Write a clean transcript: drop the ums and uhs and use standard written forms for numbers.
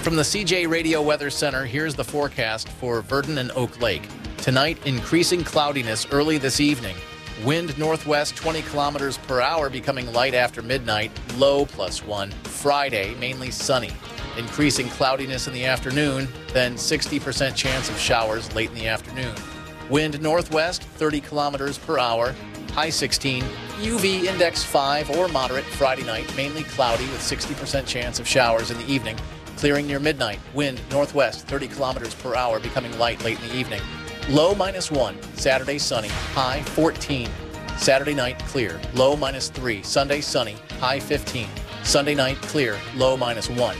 From the CJ Radio Weather Center, here's the forecast for Virden and Oak Lake. Tonight, increasing cloudiness early this evening. Wind northwest 20 kilometers per hour, becoming light after midnight, low +1. Friday, mainly sunny. Increasing cloudiness in the afternoon, then 60% chance of showers late in the afternoon. Wind northwest 30 kilometers per hour, high 16. UV index 5 or moderate Friday night, mainly cloudy with 60% chance of showers in the evening. Clearing near midnight. Wind northwest 30 kilometers per hour, becoming light late in the evening. Low -1. Saturday sunny, high 14. Saturday night clear, low -3. Sunday sunny, high 15. Sunday night clear, low -1.